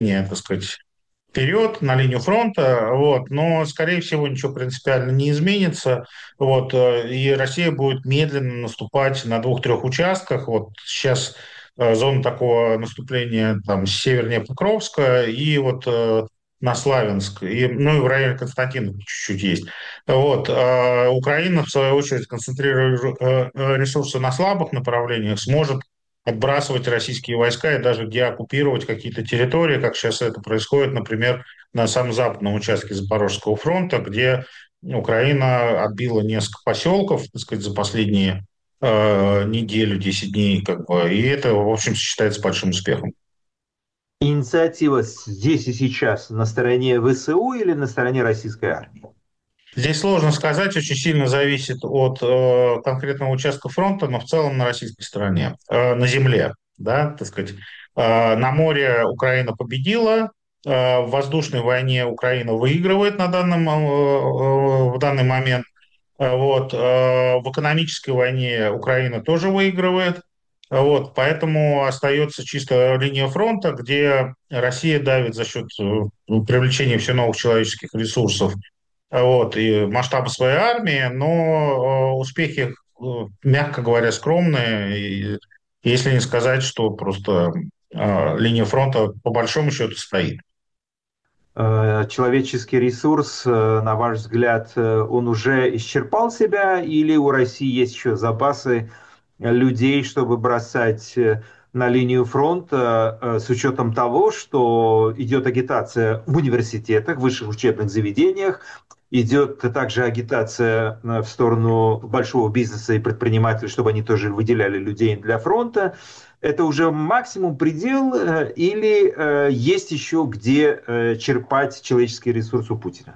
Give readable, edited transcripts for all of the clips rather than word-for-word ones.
так сказать, вперед на линию фронта, вот, но, скорее всего, ничего принципиально не изменится, вот, и Россия будет медленно наступать на двух-трех участках, вот сейчас зона такого наступления там севернее Покровска и вот на Славянск, и, ну и в районе Константина чуть-чуть есть. Вот. Украина, в свою очередь, концентрируя ресурсы на слабых направлениях, сможет отбрасывать российские войска и даже деоккупировать какие-то территории, как сейчас это происходит, например, на самом западном участке Запорожского фронта, где Украина отбила несколько поселков, так сказать, за последние неделю, 10 дней, как бы, и это, в общем, считается большим успехом. Инициатива здесь и сейчас на стороне ВСУ или на стороне российской армии? Здесь сложно сказать, очень сильно зависит от конкретного участка фронта, но в целом на российской стороне, на земле, да, так сказать. На море Украина победила, в воздушной войне Украина выигрывает в данный момент, вот, в экономической войне Украина тоже выигрывает, вот, поэтому остается чисто линия фронта, где Россия давит за счет привлечения все новых человеческих ресурсов, вот, и масштаба своей армии, но успехи, мягко говоря, скромные, и если не сказать, что просто линия фронта по большому счету стоит. Человеческий ресурс, на ваш взгляд, он уже исчерпал себя или у России есть еще запасы людей, чтобы бросать на линию фронта, с учетом того, что идет агитация в университетах, в высших учебных заведениях, идет также агитация в сторону большого бизнеса и предпринимателей, чтобы они тоже выделяли людей для фронта. Это уже максимум, предел, или есть еще где черпать человеческий ресурс у Путина?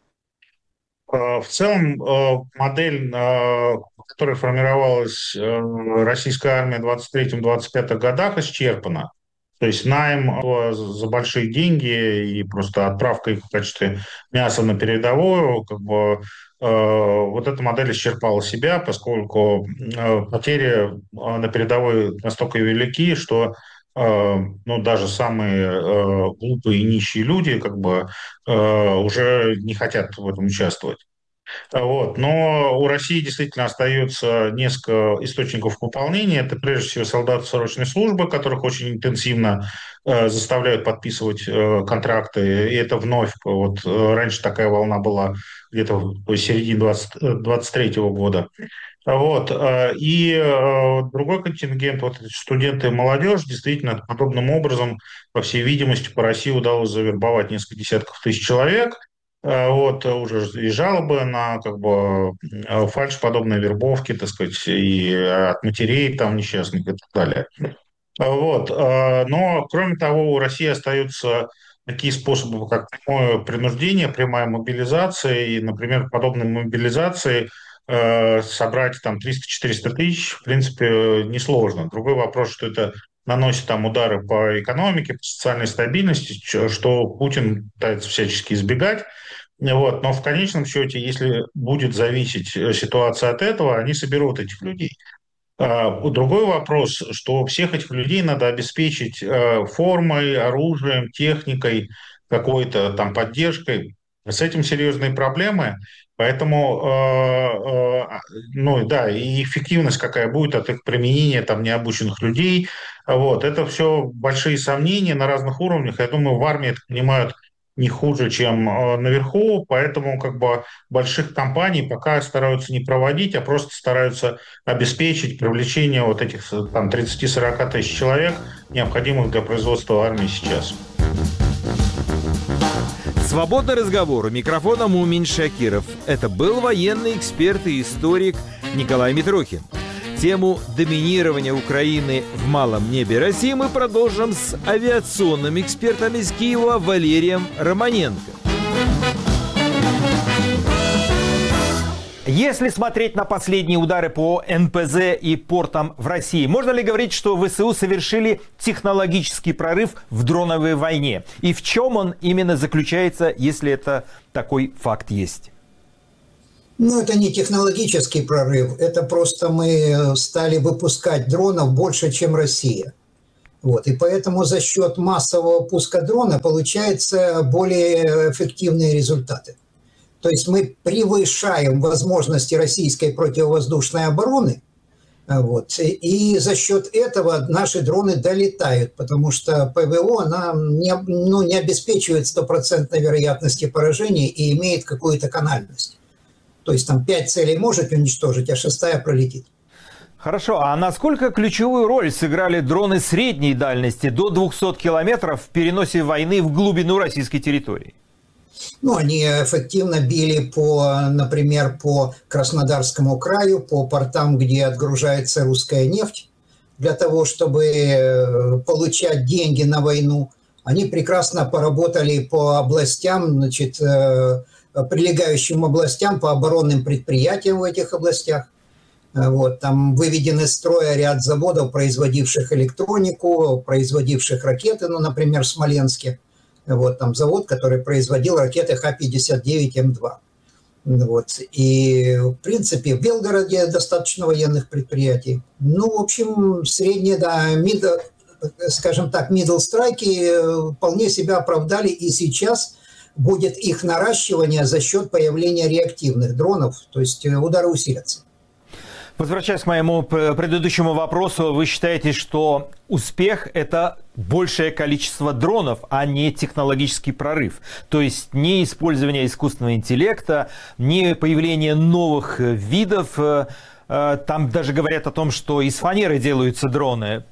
В целом, модель, которая формировалась российской армией в 23-25 годах, исчерпана. То есть найм за большие деньги и просто отправка их в качестве мяса на передовую, как бы вот эта модель исчерпала себя, поскольку потери на передовой настолько велики, что ну, даже самые глупые и нищие люди как бы уже не хотят в этом участвовать. Вот. Но у России действительно остается несколько источников пополнения. Это прежде всего солдаты срочной службы, которых очень интенсивно заставляют подписывать контракты. И это вновь, вот раньше такая волна была где-то в середине 23 года. Вот. И другой контингент, вот эти студенты и молодежь, действительно, подобным образом, по всей видимости, по России удалось завербовать несколько десятков тысяч человек. Вот уже и жалобы на как бы фальшподобные вербовки, так сказать, и от матерей там несчастных и так далее. Вот. Но, кроме того, у России остаются такие способы, как прямое принуждение, прямая мобилизация. И, например, подобной мобилизации собрать там 300-400 тысяч, в принципе, несложно. Другой вопрос, что это наносит там удары по экономике, по социальной стабильности, что Путин пытается всячески избегать. Вот. Но в конечном счете, если будет зависеть ситуация от этого, они соберут этих людей. Другой вопрос, что всех этих людей надо обеспечить формой, оружием, техникой, какой-то там поддержкой. С этим серьезные проблемы, поэтому, ну да, и эффективность какая будет от их применения там необученных людей, вот, это все большие сомнения на разных уровнях. Я думаю, в армии это понимают не хуже, чем наверху, поэтому как бы больших компаний пока стараются не проводить, а просто стараются обеспечить привлечение вот этих там 30-40 тысяч человек, необходимых для производства армии сейчас. Свободный разговор. У микрофона Мумин Шакиров. Это был военный эксперт и историк Николай Митрохин. Тему доминирования Украины в малом небе России мы продолжим с авиационным экспертом из Киева Валерием Романенко. Если смотреть на последние удары по НПЗ и портам в России, можно ли говорить, что ВСУ совершили технологический прорыв в дроновой войне? И в чем он именно заключается, если это такой факт есть? Ну, это не технологический прорыв, это просто мы стали выпускать дронов больше, чем Россия. Вот. И поэтому за счет массового пуска дрона получаются более эффективные результаты. То есть мы превышаем возможности российской противовоздушной обороны, вот, и за счет этого наши дроны долетают, потому что ПВО она не обеспечивает стопроцентной вероятности поражения и имеет какую-то канальность. То есть там 5 целей может уничтожить, а 6-я пролетит. Хорошо, а насколько ключевую роль сыграли дроны средней дальности до 200 километров в переносе войны в глубину российской территории? Ну, они эффективно били, например, по Краснодарскому краю, по портам, где отгружается русская нефть, для того, чтобы получать деньги на войну. Они прекрасно поработали по областям, значит, прилегающим областям, по оборонным предприятиям в этих областях. Вот, там выведен из строя ряд заводов, производивших электронику, производивших ракеты, ну, например, в Смоленске. Вот, там завод, который производил ракеты Х-59М2. Вот. И, в принципе, в Белгороде достаточно военных предприятий. Ну, в общем, средние, да, скажем так, middle strike вполне себя оправдали, и сейчас будет их наращивание за счет появления реактивных дронов, то есть удары усилятся. Возвращаясь к моему предыдущему вопросу, вы считаете, что успех – это большее количество дронов, а не технологический прорыв? То есть не использование искусственного интеллекта, не появление новых видов. Там даже говорят о том, что из фанеры делаются дроны.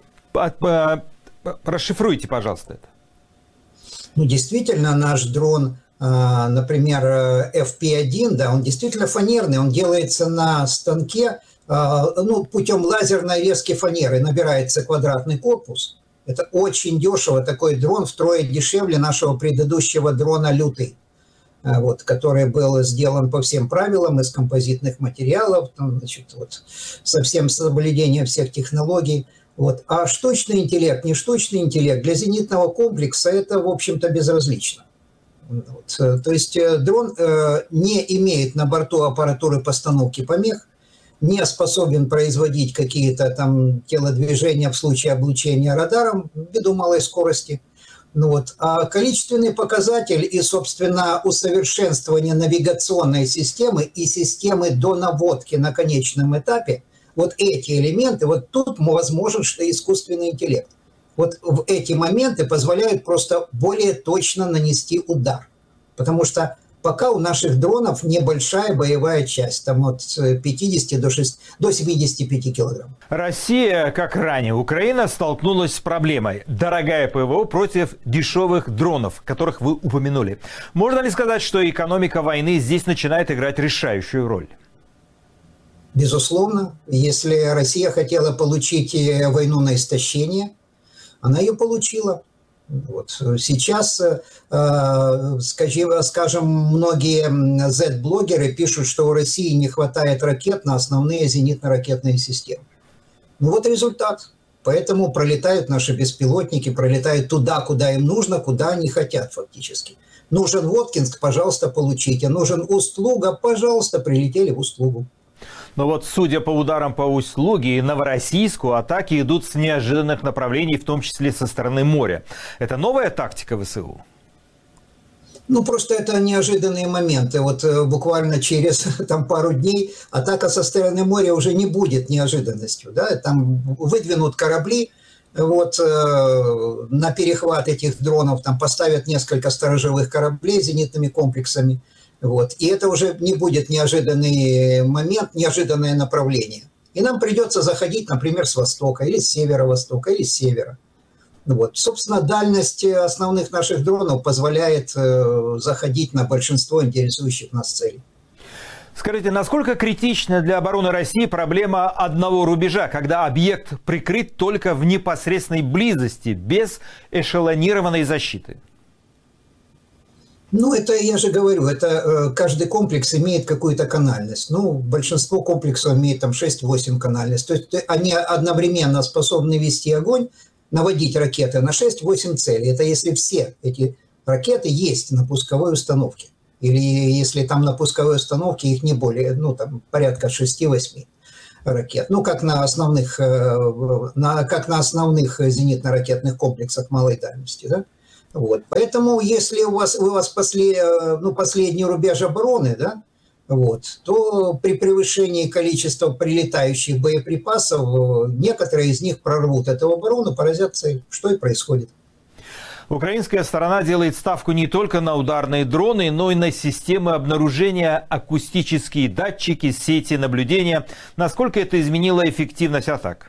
Расшифруйте, пожалуйста, это. Ну, действительно, наш дрон, например, FP1, да, он действительно фанерный, он делается на станке, ну, путем лазерной резки фанеры, набирается квадратный корпус. Это очень дешево, такой дрон втрое дешевле нашего предыдущего дрона «Лютый», вот, который был сделан по всем правилам из композитных материалов, там, значит, вот, со всем соблюдением всех технологий. Вот. А штучный интеллект, не штучный интеллект, для зенитного комплекса это, в общем-то, безразлично. Вот. То есть дрон не имеет на борту аппаратуры постановки помех, не способен производить какие-то там телодвижения в случае облучения радаром ввиду малой скорости. Ну вот. А количественный показатель и, собственно, усовершенствование навигационной системы и системы до наводки на конечном этапе, вот эти элементы, вот тут возможен что искусственный интеллект. Вот в эти моменты позволяют просто более точно нанести удар. Потому что пока у наших дронов небольшая боевая часть, там от 50 до 75 килограмм. Россия, как ранее Украина, столкнулась с проблемой. Дорогая ПВО против дешевых дронов, которых вы упомянули. Можно ли сказать, что экономика войны здесь начинает играть решающую роль? Безусловно, если Россия хотела получить войну на истощение, она ее получила. Вот. Сейчас, скажем, многие Z-блогеры пишут, что у России не хватает ракет на основные зенитно-ракетные системы. Ну вот результат. Поэтому пролетают наши беспилотники, пролетают туда, куда им нужно, куда они хотят фактически. Нужен Воткинск, пожалуйста, получите. Нужен Усть-Луга, пожалуйста, прилетели в Усть-Лугу. Но вот, судя по ударам по Усть-Луге и Новороссийску, атаки идут с неожиданных направлений, в том числе со стороны моря. Это новая тактика ВСУ? Ну, просто это неожиданные моменты. Вот буквально через там, пару дней атака со стороны моря уже не будет неожиданностью. Да? Там выдвинут корабли вот, на перехват этих дронов, там поставят несколько сторожевых кораблей с зенитными комплексами. Вот. И это уже не будет неожиданный момент, неожиданное направление. И нам придется заходить, например, с востока, или с северо-востока, или с севера. Вот. Собственно, дальность основных наших дронов позволяет заходить на большинство интересующих нас целей. Скажите, насколько критична для обороны России проблема одного рубежа, когда объект прикрыт только в непосредственной близости, без эшелонированной защиты? Ну, это, я же говорю, это каждый комплекс имеет какую-то канальность. Ну, большинство комплексов имеет там 6-8 канальность. То есть они одновременно способны вести огонь, наводить ракеты на 6-8 целей. Это если все эти ракеты есть на пусковой установке. Или если там на пусковой установке их не более, ну, там порядка 6-8. ракет, ну, как на основных зенитно-ракетных комплексах малой дальности, да? Вот. Поэтому, если у вас последний рубеж обороны, да, вот, то при превышении количества прилетающих боеприпасов некоторые из них прорвут эту оборону, поразят цель, что и происходит. Украинская сторона делает ставку не только на ударные дроны, но и на системы обнаружения, акустические датчики, сети наблюдения. Насколько это изменило эффективность атак?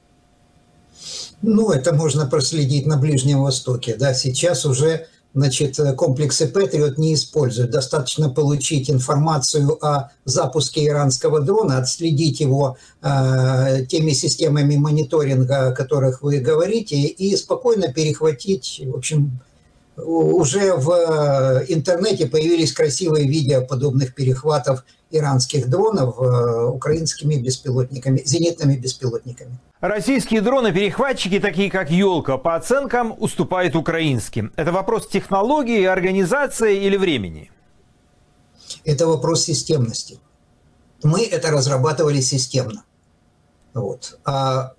Ну, это можно проследить на Ближнем Востоке. Да, сейчас уже, комплексы Патриот не используют. Достаточно получить информацию о запуске иранского дрона, отследить его теми системами мониторинга, о которых вы говорите, и спокойно перехватить. В общем, уже в интернете появились красивые видео подобных перехватов иранских дронов украинскими беспилотниками, зенитными беспилотниками. Российские дроны-перехватчики, такие как «Елка», по оценкам уступают украинским. Это вопрос технологии, организации или времени? Это вопрос системности. Мы это разрабатывали системно. Вот. А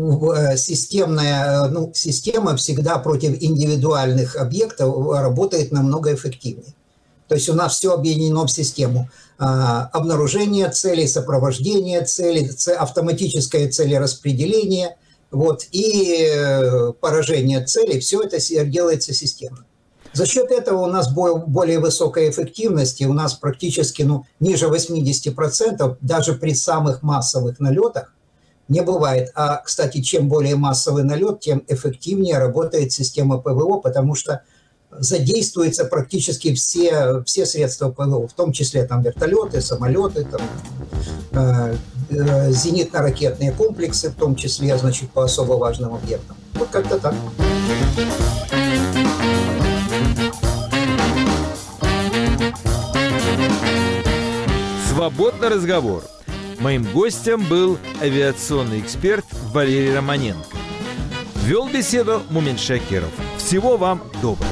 система всегда против индивидуальных объектов работает намного эффективнее. То есть у нас все объединено в систему. Обнаружение целей, сопровождение целей, автоматическое целераспределение, вот, и поражение целей. Все это делается системно. За счет этого у нас более высокая эффективность, и у нас практически ниже 80%, даже при самых массовых налетах, не бывает. А, кстати, чем более массовый налет, тем эффективнее работает система ПВО, потому что задействуются практически все средства ПВО, в том числе там вертолеты, самолеты, зенитно-ракетные комплексы, в том числе, по особо важным объектам. Вот как-то так. Свободный разговор. Моим гостем был авиационный эксперт Валерий Романенко. Вел беседу Мумин Шакиров. Всего вам доброго.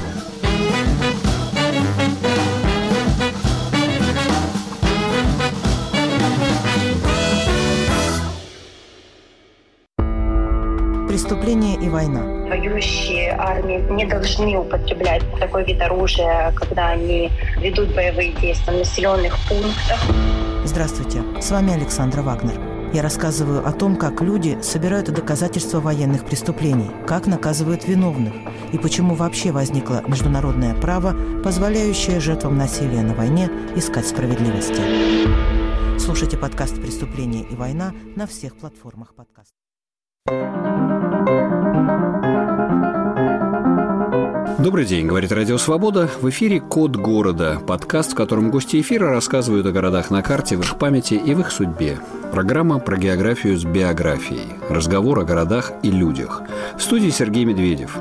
Преступление и война. Воюющие армии не должны употреблять такой вид оружия, когда они ведут боевые действия в населенных пунктах. Здравствуйте, с вами Александра Вагнер. Я рассказываю о том, как люди собирают доказательства военных преступлений, как наказывают виновных и почему вообще возникло международное право, позволяющее жертвам насилия на войне искать справедливости. Слушайте подкаст «Преступление и война» на всех платформах подкастов. Добрый день, говорит Радио Свобода. В эфире «Код города» – подкаст, в котором гости эфира рассказывают о городах на карте, в их памяти и в их судьбе. Программа про географию с биографией. Разговор о городах и людях. В студии Сергей Медведев.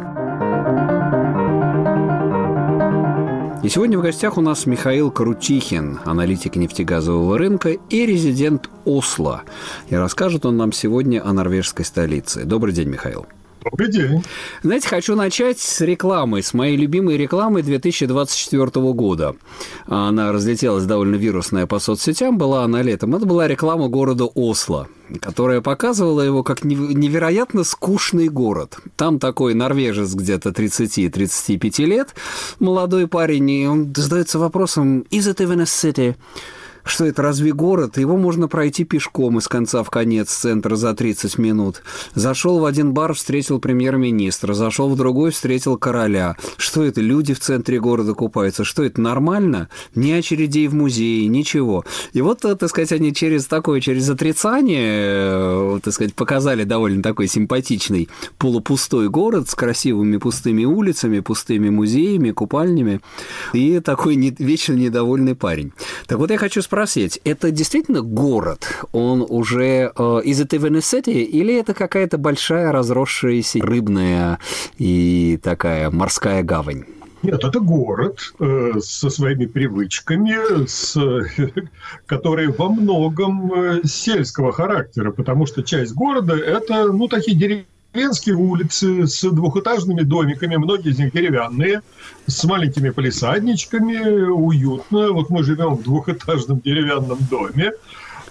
И сегодня в гостях у нас Михаил Крутихин, аналитик нефтегазового рынка и резидент Осло. И расскажет он нам сегодня о норвежской столице. Добрый день, Михаил. Добрый день. Знаете, хочу начать с рекламы, с моей любимой рекламы 2024 года. Она разлетелась довольно вирусная по соцсетям, была она летом. Это была реклама города Осло, которая показывала его как невероятно скучный город. Там такой норвежец где-то 30-35 лет, молодой парень, и он задается вопросом «Is it even a city?» Что это, разве город? Его можно пройти пешком из конца в конец центра за 30 минут. Зашел в один бар, встретил премьер-министра. Зашел в другой, встретил короля. Что это, люди в центре города купаются? Что это, нормально? Ни очередей в музее, ничего. И вот, так сказать, они через отрицание, так сказать, показали довольно такой симпатичный полупустой город с красивыми пустыми улицами, пустыми музеями, купальнями. И такой вечно недовольный парень. Так вот, я хочу спросить, это действительно город? Он уже is it even a city? Или это какая-то большая разросшаяся рыбная и такая морская гавань? Нет, это город со своими привычками, которые во многом сельского характера, потому что часть города – это такие деревенские улицы с двухэтажными домиками, многие из них деревянные, с маленькими палисадничками, уютно. Вот мы живем в двухэтажном деревянном доме.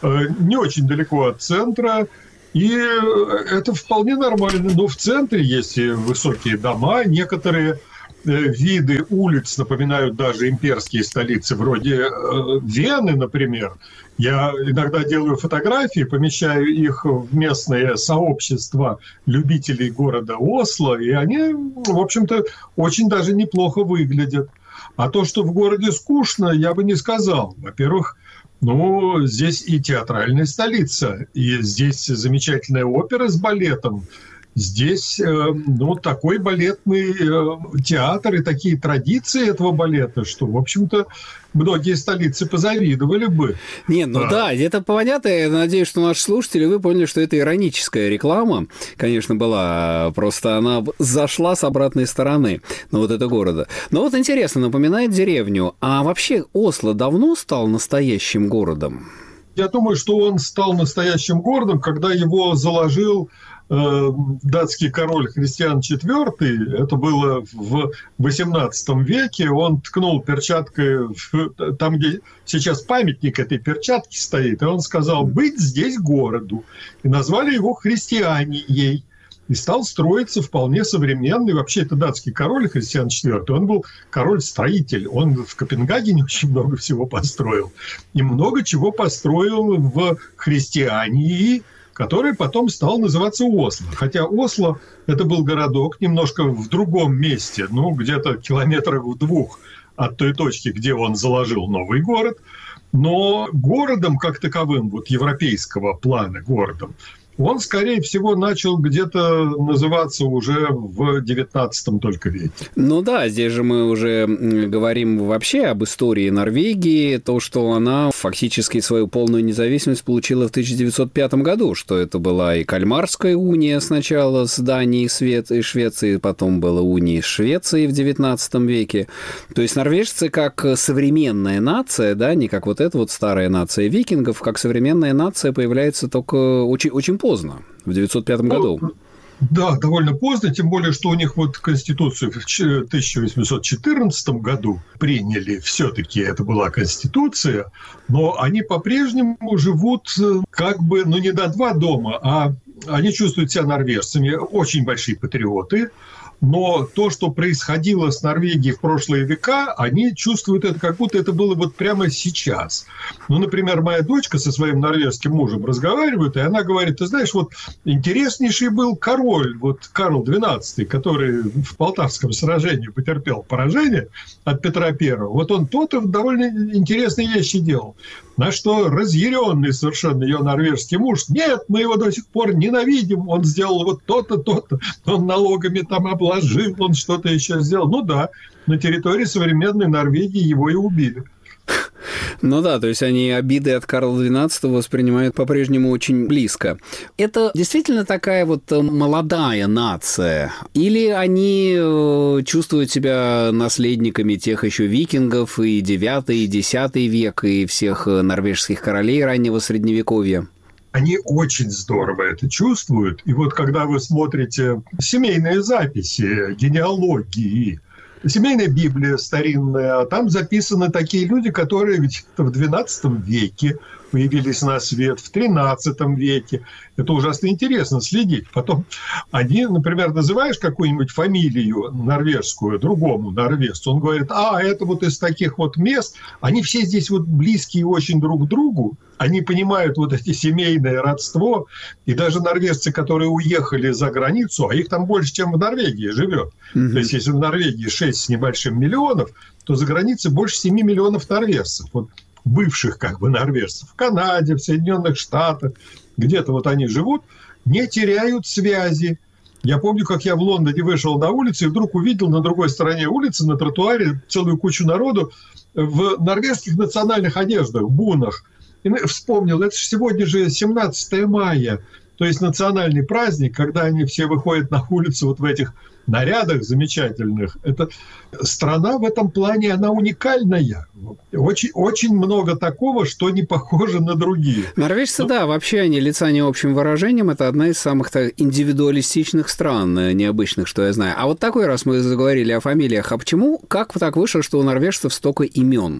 не очень далеко от центра, и это вполне нормально. Но в центре есть и высокие дома, некоторые виды улиц напоминают даже имперские столицы, вроде Вены, например. Я иногда делаю фотографии, помещаю их в местное сообщество любителей города Осло, и они, в общем-то, очень даже неплохо выглядят. А то, что в городе скучно, я бы не сказал. Во-первых, здесь и театральная столица, и здесь замечательная опера с балетом. Здесь, такой балетный театр и такие традиции этого балета, что, в общем-то, многие столицы позавидовали бы. Да, это понятно. Я надеюсь, что наши слушатели, вы поняли, что это ироническая реклама, конечно, была. Просто она зашла с обратной стороны на это города. Но интересно, напоминает деревню. А вообще Осло давно стал настоящим городом? Я думаю, что он стал настоящим городом, когда его заложил датский король Христиан IV, это было в XVIII веке, он ткнул перчаткой там, где сейчас памятник этой перчатки стоит, и он сказал: быть здесь городу. И назвали его Христианией. И стал строиться вполне современный. Вообще, это датский король Христиан IV, он был король-строитель. Он в Копенгагене очень много всего построил. И много чего построил в Христиании, который потом стал называться Осло. Хотя Осло – это был городок немножко в другом месте, где-то километрах в 2 от той точки, где он заложил новый город. Но городом как таковым, европейского плана городом, он, скорее всего, начал где-то называться уже в XIX только веке. Здесь же мы уже говорим вообще об истории Норвегии, то, что она фактически свою полную независимость получила в 1905 году, что это была и Кальмарская уния сначала с Данией и Швецией, потом была уния с Швецией в XIX веке. То есть норвежцы как современная нация, не как эта старая нация викингов, как современная нация появляется только очень поздно, в 1905 году. Да, довольно поздно, тем более, что у них Конституцию в 1814 году приняли, все-таки это была Конституция, но они по-прежнему живут не на 2 дома, а они чувствуют себя норвежцами, очень большие патриоты. Но то, что происходило с Норвегией в прошлые века, они чувствуют это, как будто это было прямо сейчас. Например, моя дочка со своим норвежским мужем разговаривает, и она говорит: ты знаешь, интереснейший был король, Карл XII, который в Полтавском сражении потерпел поражение от Петра I. Он то-то довольно интересные вещи делал. На что разъяренный совершенно ее норвежский муж: нет, мы его до сих пор ненавидим, он сделал то-то, то-то, он налогами там обложил, он что-то еще сделал. На территории современной Норвегии его и убили. То есть они обиды от Карла XII воспринимают по-прежнему очень близко. Это действительно такая молодая нация? Или они чувствуют себя наследниками тех еще викингов и 9 и 10 век, и всех норвежских королей раннего Средневековья? Они очень здорово это чувствуют. И когда вы смотрите семейные записи, генеалогии, семейная Библия старинная, там записаны такие люди, которые где-то в XII веке появились на свет, в XIII веке. Это ужасно интересно следить. Потом они, например, называешь какую-нибудь фамилию норвежскую другому норвежцу, он говорит: это из таких мест, они все здесь близкие очень друг к другу, они понимают эти семейное родство, и даже норвежцы, которые уехали за границу, а их там больше, чем в Норвегии живет. То есть, если в Норвегии 6 с небольшим миллионов, то за границей больше 7 миллионов норвежцев. Бывших норвежцев в Канаде, в Соединенных Штатах, где-то они живут, не теряют связи. Я помню, как я в Лондоне вышел на улицу и вдруг увидел на другой стороне улицы, на тротуаре, целую кучу народу в норвежских национальных одеждах, бунах. И вспомнил, это же сегодня же 17 мая, то есть национальный праздник, когда они все выходят на улицу в этих нарядах замечательных. Это страна в этом плане, она уникальная. Очень, очень много такого, что не похоже на другие. Норвежцы, вообще они лица не общим выражением. Это одна из самых индивидуалистичных стран, необычных, что я знаю. А такой раз мы заговорили о фамилиях. А почему? Как так вышло, что у норвежцев столько имен?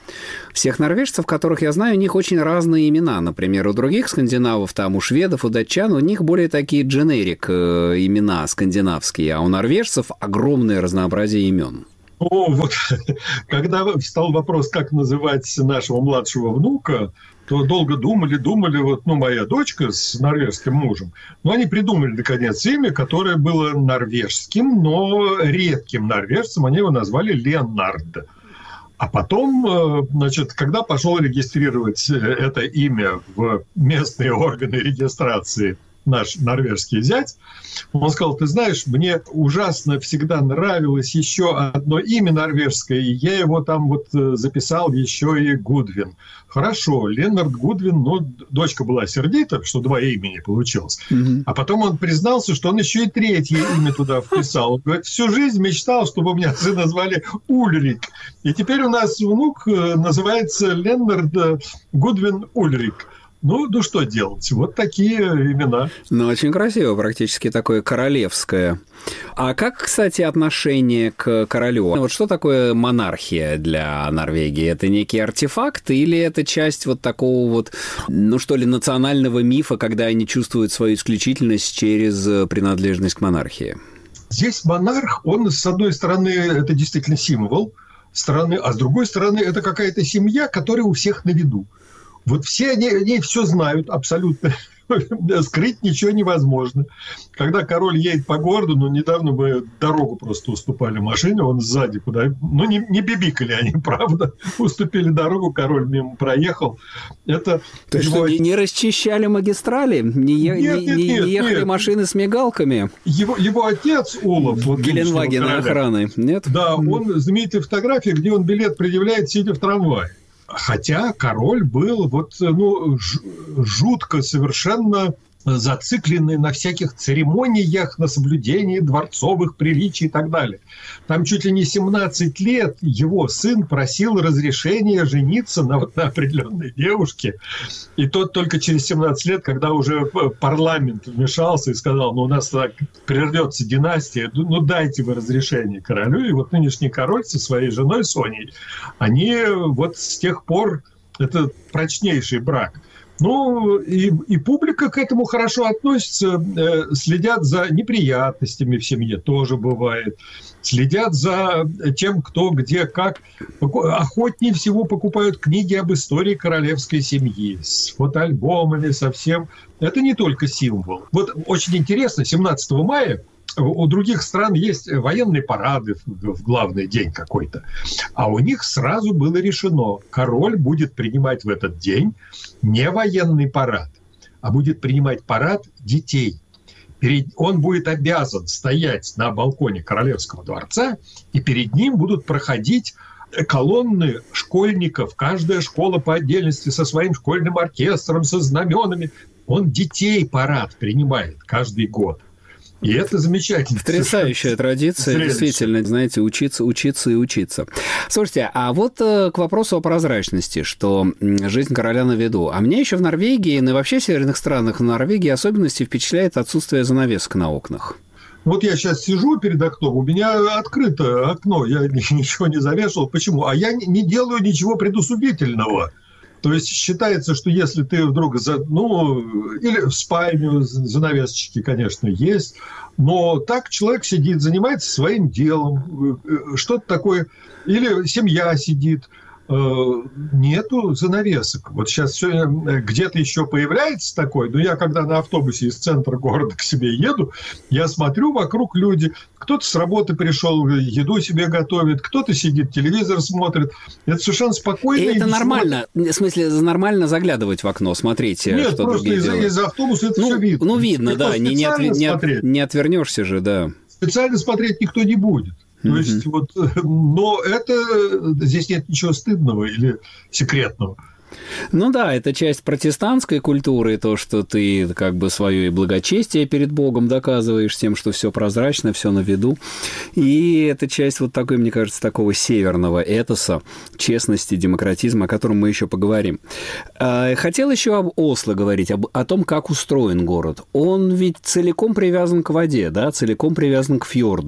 всех норвежцев, которых я знаю, у них очень разные имена. Например, у других скандинавов, там, у шведов, у датчан, у них более такие дженерик имена скандинавские, а у норвежцев огромное разнообразие имен. Вот когда встал вопрос, как называть нашего младшего внука, то долго думали, вот, моя дочка с норвежским мужем, но они придумали, наконец, имя, которое было норвежским, но редким норвежцем, они его назвали Леннард. А потом, значит, когда пошел регистрировать это имя в местные органы регистрации наш норвежский зять, он сказал: ты знаешь, мне ужасно всегда нравилось еще одно имя норвежское, и я его там вот записал еще и Гудвин. Хорошо, Леннард Гудвин, дочка была сердита, что два имени получилось. А потом он признался, что он еще и третье имя туда вписал. Он говорит: всю жизнь мечтал, чтобы меня сына назвали Ульрик. И теперь у нас внук называется Леннард Гудвин Ульрик. Ну, что делать? Вот такие имена. Очень красиво, практически такое королевское. А как, кстати, отношение к королю? Вот что такое монархия для Норвегии? Это некий артефакт или это часть вот такого вот, национального мифа, когда они чувствуют свою исключительность через принадлежность к монархии? Здесь монарх, он, с одной стороны, это действительно символ страны, а с другой стороны, это какая-то семья, которая у всех на виду. Вот все они все знают абсолютно. Скрыть ничего невозможно. Когда король едет по городу, недавно мы дорогу просто уступали машине, он сзади куда... не бибикали они, правда. Уступили дорогу, король мимо проехал. Это то есть его... не расчищали магистрали? Не ехали машины с мигалками? Его отец, Олаф... Геленваген охраны, нет? Да, он знаменитые фотографии, где он билет предъявляет, сидя в трамвае. Хотя король был жутко совершенно зацикленный на всяких церемониях, на соблюдении дворцовых приличий и так далее. Там чуть ли не 17 лет его сын просил разрешения жениться на определенной девушке. И тот только через 17 лет, когда уже парламент вмешался и сказал: у нас так прервется династия, дайте вы разрешение королю. И вот нынешний король со своей женой Соней, они вот с тех пор, это прочнейший брак. И публика к этому хорошо относится, следят за неприятностями в семье, тоже бывает. Следят за тем, кто, где, как. Охотнее всего покупают книги об истории королевской семьи с фотоальбомами, со всем. Это не только символ. Вот очень интересно, 17 мая у других стран есть военные парады в главный день какой-то. А у них сразу было решено: король будет принимать в этот день не военный парад, а будет принимать парад детей. Он будет обязан стоять на балконе Королевского дворца, и перед ним будут проходить колонны школьников, каждая школа по отдельности со своим школьным оркестром, со знаменами. Он детей парад принимает каждый год. И это замечательно. Потрясающая традиция, действительно, знаете, учиться и учиться. Слушайте, а вот к вопросу о прозрачности, что жизнь короля на виду. А мне еще в Норвегии, и вообще в северных странах в Норвегии особенности впечатляет отсутствие занавесок на окнах. Вот я сейчас сижу перед окном, у меня открыто окно, я ничего не завешал. Почему? А я не делаю ничего предусудительного. То есть считается, что если ты вдруг, или в спальню занавесочки, конечно, есть, но так человек сидит, занимается своим делом, что-то такое, или семья сидит, нету занавесок. Вот сейчас где-то еще появляется такое, но я когда на автобусе из центра города к себе еду, я смотрю, вокруг люди, кто-то с работы пришел, еду себе готовит, кто-то сидит, телевизор смотрит. Это совершенно спокойно. И это нормально? В смысле, нормально заглядывать в окно, смотреть, нет, что другие делают? Нет, просто из автобуса это все видно. Видно, да, не отвернешься же, да. Специально смотреть никто не будет. То есть, но здесь нет ничего стыдного или секретного. Да, это часть протестантской культуры, то, что ты как бы свое и благочестие перед Богом доказываешь тем, что все прозрачно, все на виду. И это часть вот такой, мне кажется, такого северного этоса, честности, демократизма, о котором мы еще поговорим. Хотел еще об Осло говорить, о том, как устроен город. Он ведь целиком привязан к воде, да, целиком привязан к фьорду.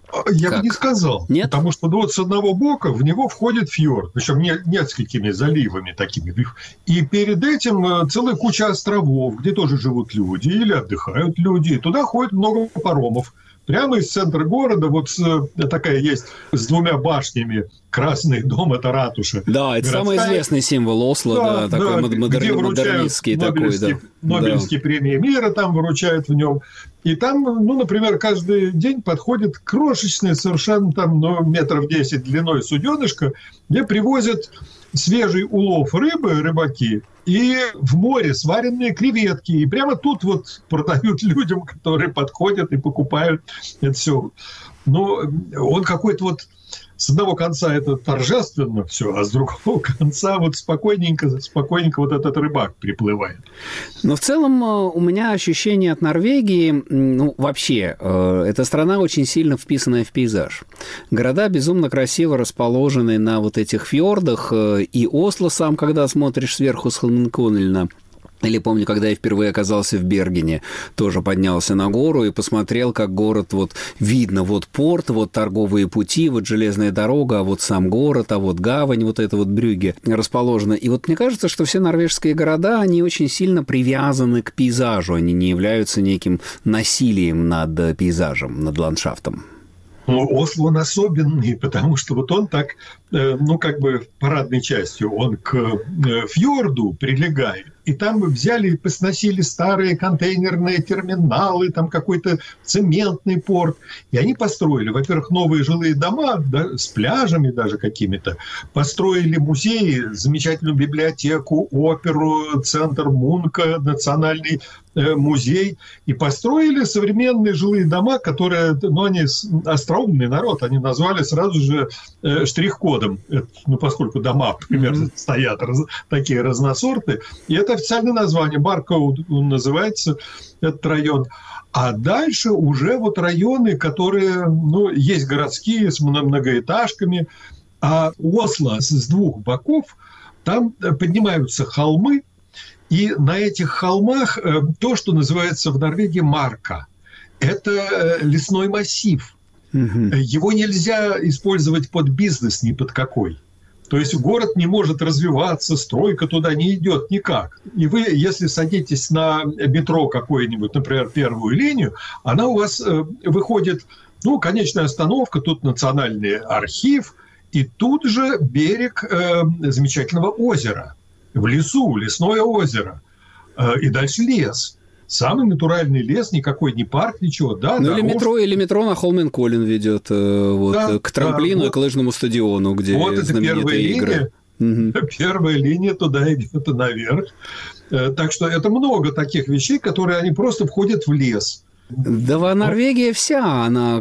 Я бы не сказал. Нет? Потому что вот с одного бока в него входит фьорд, причем несколькими заливами такими. И перед этим целая куча островов, где тоже живут люди или отдыхают люди. И туда ходит много паромов. Прямо из центра города, вот такая есть с 2 башнями, Красный дом, это ратуша. Да, это самый известный символ Осло, такой модернистский такой, да. Нобелевские премии мира там выручают в нем. И там, например, каждый день подходит крошечный совершенно там, метров 10 длиной суденышко, где привозят свежий улов рыбы, рыбаки, и в море сваренные креветки. И прямо тут вот продают людям, которые подходят и покупают это все. Но он какой-то вот с одного конца это торжественно все, а с другого конца вот спокойненько вот этот рыбак приплывает. Но в целом у меня ощущение от Норвегии, вообще, эта страна очень сильно вписанная в пейзаж. Города безумно красиво расположены на вот этих фьордах, и Осло сам, когда смотришь сверху с Холменколлена, или помню, когда я впервые оказался в Бергене, тоже поднялся на гору и посмотрел, как город, вот видно, вот порт, вот торговые пути, вот железная дорога, а вот сам город, а вот гавань, вот это вот Брюгге расположена. И вот мне кажется, что все норвежские города, они очень сильно привязаны к пейзажу, они не являются неким насилием над пейзажем, над ландшафтом. Осло он особенный, потому что вот он так, парадной частью, он к фьорду прилегает. И там взяли и посносили старые контейнерные терминалы, там какой-то цементный порт. И они построили, во-первых, новые жилые дома, да, с пляжами даже какими-то. Построили музеи, замечательную библиотеку, оперу, центр Мунка, национальный музей. И построили современные жилые дома, которые, они остроумный народ, они назвали сразу же штрих-кодом. Поскольку дома примерно стоят такие разносорты. И это официальное название. Баркоуд называется этот район. А дальше уже вот районы, которые, есть городские с многоэтажками. А Осло с 2 боков, там поднимаются холмы. И на этих холмах то, что называется в Норвегии марка. Это лесной массив. Его нельзя использовать под бизнес ни под какой. То есть город не может развиваться, стройка туда не идет никак. И вы, если садитесь на метро какое-нибудь, например, первую линию, она у вас выходит, конечная остановка, тут национальный архив, и тут же берег замечательного озера. В лесу, лесное озеро. И дальше лес. Самый натуральный лес, никакой не парк, ничего. Да, или метро на Холменколлен ведет к трамплину и к лыжному стадиону, где знаменитые игры. Первая линия туда идет наверх. Так что это много таких вещей, которые они просто входят в лес. Да, Норвегия вся, она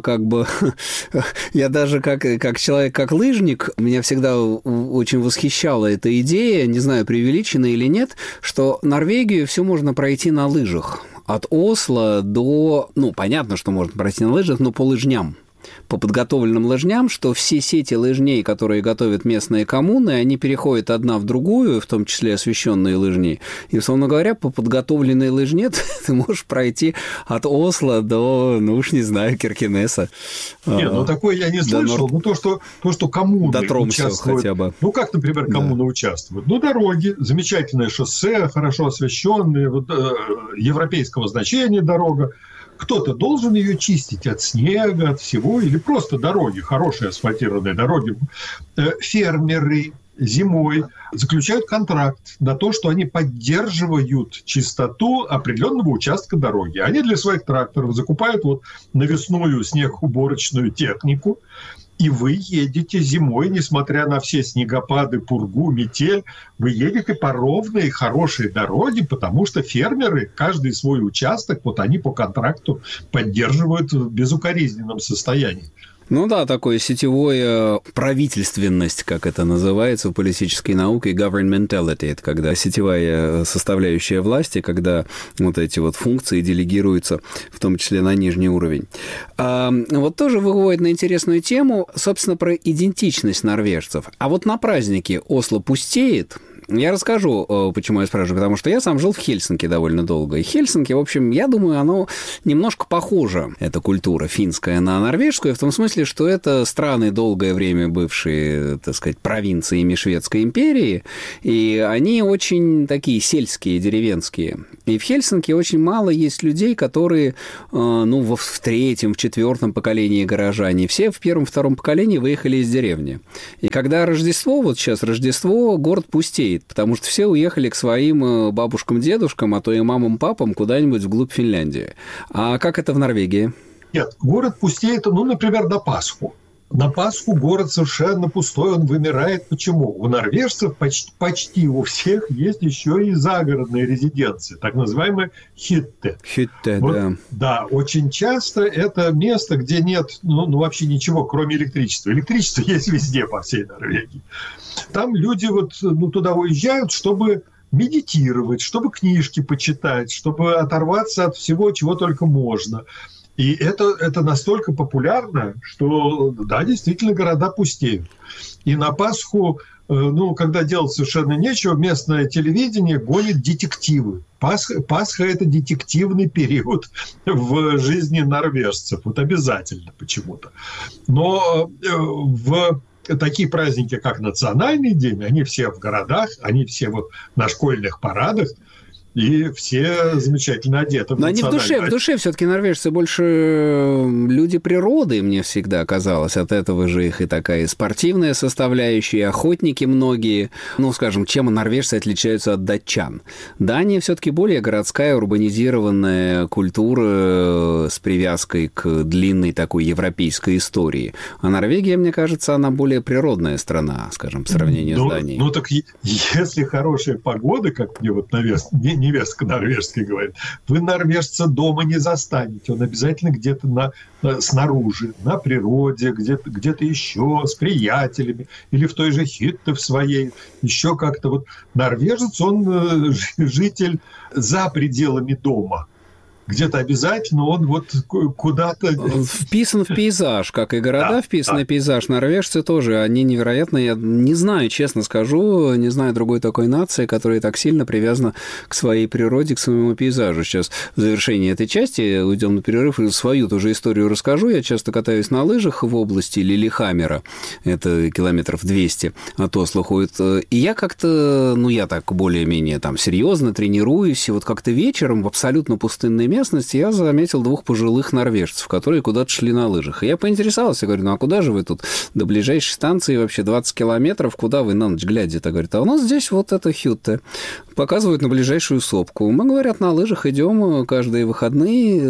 Я даже как человек, как лыжник, меня всегда очень восхищала эта идея, не знаю, преувеличена или нет, что Норвегию все можно пройти на лыжах. От Осло до... понятно, что можно пройти на лыжах, но по лыжням. По подготовленным лыжням, что все сети лыжней, которые готовят местные коммуны, они переходят одна в другую, в том числе освещенные лыжни. И, условно говоря, по подготовленной лыжне ты можешь пройти от Осло до, не знаю, Киркенеса. Такое я не слышал. То, что коммуны участвуют. Хотя бы. Как, например, коммуны участвуют? Дороги, замечательное шоссе, хорошо освещенные, европейского значения дорога. Кто-то должен ее чистить от снега, от всего, или просто дороги, хорошие асфальтированные дороги. Фермеры зимой заключают контракт на то, что они поддерживают чистоту определенного участка дороги. Они для своих тракторов закупают навесную снегоуборочную технику, и вы едете зимой, несмотря на все снегопады, пургу, метель, вы едете по ровной, хорошей дороге, потому что фермеры, каждый свой участок, они по контракту поддерживают в безукоризненном состоянии. Такое сетевое правительственность, как это называется в политической науке, governmentality, это когда сетевая составляющая власти, когда эти функции делегируются, в том числе на нижний уровень. Тоже выводит на интересную тему, собственно, про идентичность норвежцев. А на празднике Осло пустеет, Я расскажу, почему я спрашиваю, потому что я сам жил в Хельсинки довольно долго. И Хельсинки, в общем, я думаю, оно немножко похоже, эта культура финская, на норвежскую, в том смысле, что это страны, долгое время бывшие, так сказать, провинциями Шведской империи, и они очень такие сельские, деревенские. И в Хельсинки очень мало есть людей, которые, в третьем, в четвертом поколении горожане. Все в первом, втором поколении выехали из деревни. И когда Рождество, вот сейчас Рождество, город пустеет, потому что все уехали к своим бабушкам, дедушкам, а то и мамам, папам куда-нибудь вглубь Финляндии. А как это в Норвегии? Нет, город пустеет, например, на Пасху. На Пасху город совершенно пустой, он вымирает. Почему? У норвежцев почти у всех есть еще и загородные резиденции, так называемые хитте. Хитте, да. Да, очень часто это место, где нет вообще ничего, кроме электричества. Электричество есть везде по всей Норвегии. Там люди туда уезжают, чтобы медитировать, чтобы книжки почитать, чтобы оторваться от всего, чего только можно. И это настолько популярно, что, да, действительно, города пустеют. И на Пасху, когда делать совершенно нечего, местное телевидение гонит детективы. Пасха – это детективный период в жизни норвежцев. Вот обязательно почему-то. Но в такие праздники, как Национальный день, они все в городах, они все на школьных парадах. И все замечательно одеты. Но они в душе все-таки норвежцы больше люди природы, мне всегда казалось. От этого же их и такая спортивная составляющая, и охотники многие. Скажем, чем норвежцы отличаются от датчан? Дания все-таки более городская, урбанизированная культура с привязкой к длинной такой европейской истории. А Норвегия, мне кажется, она более природная страна, скажем, по сравнению с Данией. Так если хорошая погода, как мне невестка норвежская говорит, вы норвежца дома не застанете. Он обязательно где-то снаружи, на природе, где-то еще, с приятелями, или в той же Хитте в своей, еще как-то. Норвежец, он житель за пределами дома. Где-то обязательно он куда-то... Вписан в пейзаж, как и города вписаны в пейзаж. Норвежцы тоже, они невероятно... Я не знаю, честно скажу, не знаю другой такой нации, которая так сильно привязана к своей природе, к своему пейзажу. Сейчас в завершении этой части уйдем на перерыв, и свою тоже историю расскажу. Я часто катаюсь на лыжах в области Лилихаммера. Это километров 200 от Осло ходит. И я как-то, я так более-менее там серьезно тренируюсь, и как-то вечером в абсолютно пустынной местности я заметил двух пожилых норвежцев, которые куда-то шли на лыжах. И я поинтересовался, говорю, а куда же вы тут? До ближайшей станции вообще 20 километров, куда вы на ночь глядите? Говорит, а у нас здесь это Хютте. Показывают на ближайшую сопку. Мы, говорят, на лыжах идем каждые выходные,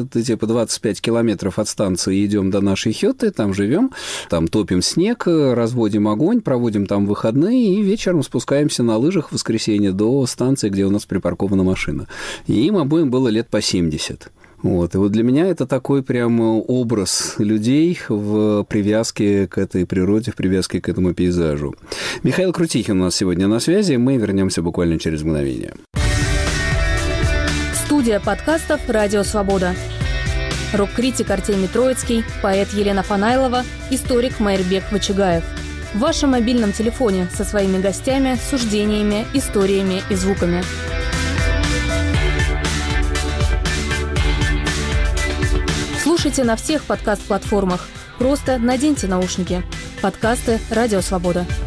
25 километров от станции идем до нашей Хютте, там живем, там топим снег, разводим огонь, проводим там выходные и вечером спускаемся на лыжах в воскресенье до станции, где у нас припаркована машина. И им обоим было лет по 70. И для меня это такой прям образ людей в привязке к этой природе, в привязке к этому пейзажу. Михаил Крутихин у нас сегодня на связи, мы вернемся буквально через мгновение. Студия подкастов «Радио Свобода». Рок-критик Артемий Троицкий, поэт Елена Фанайлова, историк Майрбек Вачигаев. В вашем мобильном телефоне со своими гостями, суждениями, историями и звуками. Слушайте на всех подкаст-платформах. Просто наденьте наушники. Подкасты «Радио Свобода».